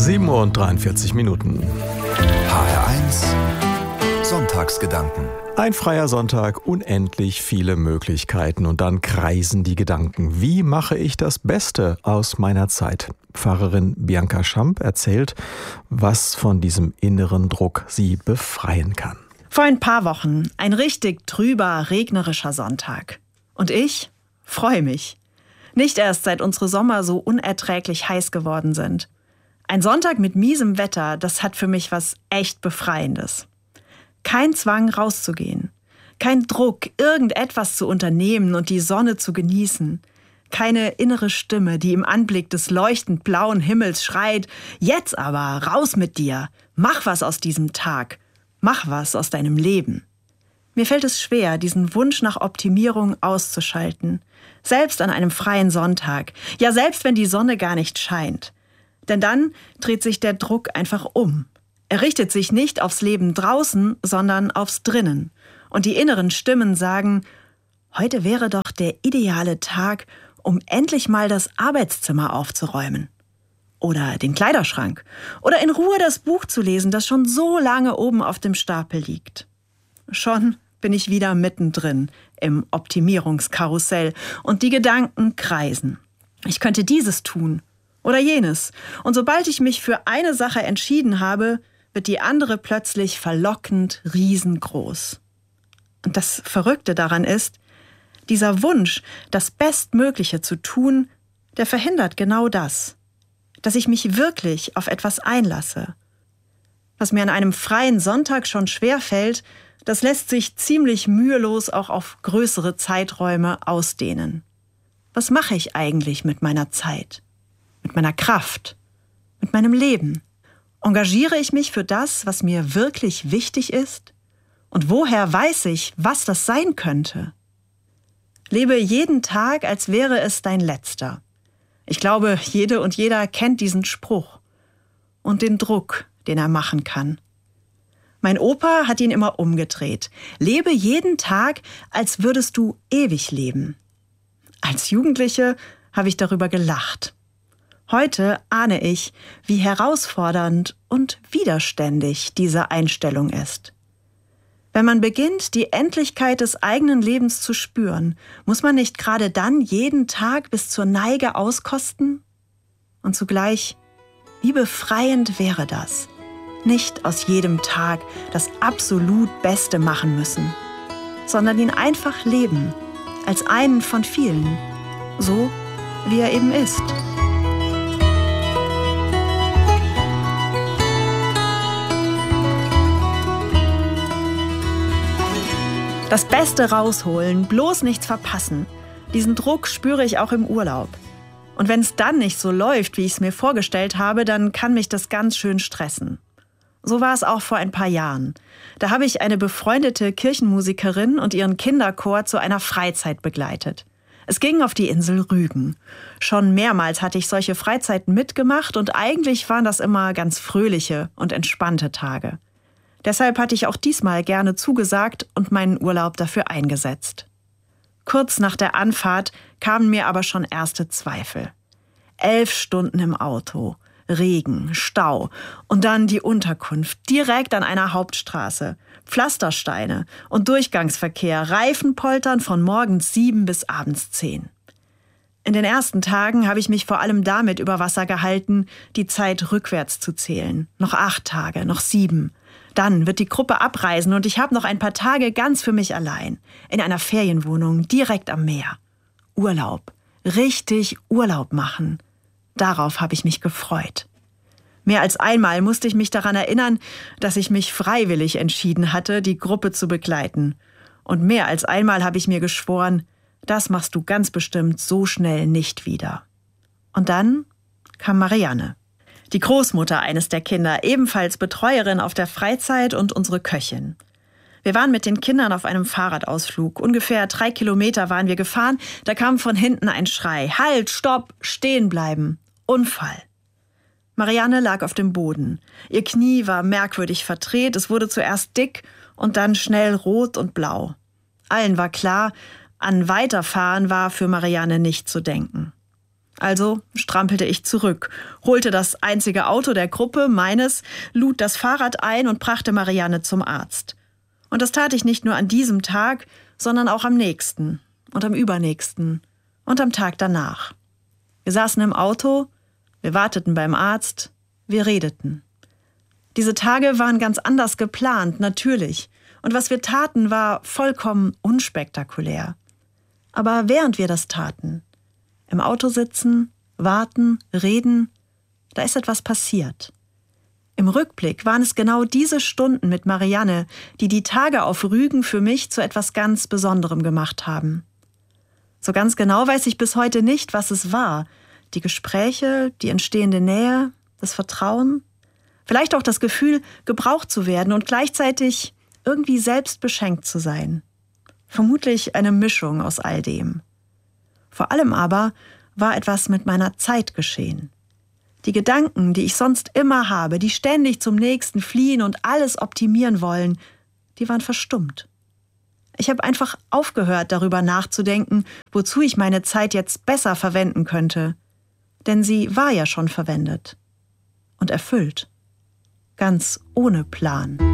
7:43 Uhr. HR1 Sonntagsgedanken. Ein freier Sonntag, unendlich viele Möglichkeiten und dann kreisen die Gedanken. Wie mache ich das Beste aus meiner Zeit? Pfarrerin Bianca Schamp erzählt, was von diesem inneren Druck sie befreien kann. Vor ein paar Wochen ein richtig trüber, regnerischer Sonntag. Und ich freue mich. Nicht erst seit unsere Sommer so unerträglich heiß geworden sind. Ein Sonntag mit miesem Wetter, das hat für mich was echt Befreiendes. Kein Zwang, rauszugehen. Kein Druck, irgendetwas zu unternehmen und die Sonne zu genießen. Keine innere Stimme, die im Anblick des leuchtend blauen Himmels schreit: Jetzt aber, raus mit dir! Mach was aus diesem Tag! Mach was aus deinem Leben! Mir fällt es schwer, diesen Wunsch nach Optimierung auszuschalten. Selbst an einem freien Sonntag. Ja, selbst wenn die Sonne gar nicht scheint. Denn dann dreht sich der Druck einfach um. Er richtet sich nicht aufs Leben draußen, sondern aufs Drinnen. Und die inneren Stimmen sagen: Heute wäre doch der ideale Tag, um endlich mal das Arbeitszimmer aufzuräumen. Oder den Kleiderschrank. Oder in Ruhe das Buch zu lesen, das schon so lange oben auf dem Stapel liegt. Schon bin ich wieder mittendrin im Optimierungskarussell und die Gedanken kreisen. Ich könnte dieses tun oder jenes. Und sobald ich mich für eine Sache entschieden habe, wird die andere plötzlich verlockend riesengroß. Und das Verrückte daran ist, dieser Wunsch, das Bestmögliche zu tun, der verhindert genau das. Dass ich mich wirklich auf etwas einlasse. Was mir an einem freien Sonntag schon schwerfällt, das lässt sich ziemlich mühelos auch auf größere Zeiträume ausdehnen. Was mache ich eigentlich mit meiner Zeit? Mit meiner Kraft? Mit meinem Leben? Engagiere ich mich für das, was mir wirklich wichtig ist? Und woher weiß ich, was das sein könnte? Lebe jeden Tag, als wäre es dein letzter. Ich glaube, jede und jeder kennt diesen Spruch und den Druck, den er machen kann. Mein Opa hat ihn immer umgedreht. Lebe jeden Tag, als würdest du ewig leben. Als Jugendliche habe ich darüber gelacht. Heute ahne ich, wie herausfordernd und widerständig diese Einstellung ist. Wenn man beginnt, die Endlichkeit des eigenen Lebens zu spüren, muss man nicht gerade dann jeden Tag bis zur Neige auskosten? Und zugleich, wie befreiend wäre das, nicht aus jedem Tag das absolut Beste machen müssen, sondern ihn einfach leben, als einen von vielen, so wie er eben ist. Das Beste rausholen, bloß nichts verpassen. Diesen Druck spüre ich auch im Urlaub. Und wenn es dann nicht so läuft, wie ich es mir vorgestellt habe, dann kann mich das ganz schön stressen. So war es auch vor ein paar Jahren. Da habe ich eine befreundete Kirchenmusikerin und ihren Kinderchor zu einer Freizeit begleitet. Es ging auf die Insel Rügen. Schon mehrmals hatte ich solche Freizeiten mitgemacht und eigentlich waren das immer ganz fröhliche und entspannte Tage. Deshalb hatte ich auch diesmal gerne zugesagt und meinen Urlaub dafür eingesetzt. Kurz nach der Anfahrt kamen mir aber schon erste Zweifel. 11 Stunden im Auto, Regen, Stau und dann die Unterkunft direkt an einer Hauptstraße, Pflastersteine und Durchgangsverkehr, Reifenpoltern von morgens 7 bis abends 10. In den ersten Tagen habe ich mich vor allem damit über Wasser gehalten, die Zeit rückwärts zu zählen. Noch 8 Tage, noch 7. Dann wird die Gruppe abreisen und ich habe noch ein paar Tage ganz für mich allein. In einer Ferienwohnung direkt am Meer. Urlaub. Richtig Urlaub machen. Darauf habe ich mich gefreut. Mehr als einmal musste ich mich daran erinnern, dass ich mich freiwillig entschieden hatte, die Gruppe zu begleiten. Und mehr als einmal habe ich mir geschworen, das machst du ganz bestimmt so schnell nicht wieder. Und dann kam Marianne. Die Großmutter eines der Kinder, ebenfalls Betreuerin auf der Freizeit und unsere Köchin. Wir waren mit den Kindern auf einem Fahrradausflug. Ungefähr 3 Kilometer waren wir gefahren. Da kam von hinten ein Schrei. Halt, stopp, stehen bleiben. Unfall. Marianne lag auf dem Boden. Ihr Knie war merkwürdig verdreht. Es wurde zuerst dick und dann schnell rot und blau. Allen war klar, an Weiterfahren war für Marianne nicht zu denken. Also strampelte ich zurück, holte das einzige Auto der Gruppe, meines, lud das Fahrrad ein und brachte Marianne zum Arzt. Und das tat ich nicht nur an diesem Tag, sondern auch am nächsten und am übernächsten und am Tag danach. Wir saßen im Auto, wir warteten beim Arzt, wir redeten. Diese Tage waren ganz anders geplant, natürlich. Und was wir taten, war vollkommen unspektakulär. Aber während wir das taten, im Auto sitzen, warten, reden, da ist etwas passiert. Im Rückblick waren es genau diese Stunden mit Marianne, die die Tage auf Rügen für mich zu etwas ganz Besonderem gemacht haben. So ganz genau weiß ich bis heute nicht, was es war. Die Gespräche, die entstehende Nähe, das Vertrauen, vielleicht auch das Gefühl, gebraucht zu werden und gleichzeitig irgendwie selbst beschenkt zu sein. Vermutlich eine Mischung aus all dem. Vor allem aber war etwas mit meiner Zeit geschehen. Die Gedanken, die ich sonst immer habe, die ständig zum Nächsten fliehen und alles optimieren wollen, die waren verstummt. Ich habe einfach aufgehört, darüber nachzudenken, wozu ich meine Zeit jetzt besser verwenden könnte. Denn sie war ja schon verwendet und erfüllt. Ganz ohne Plan.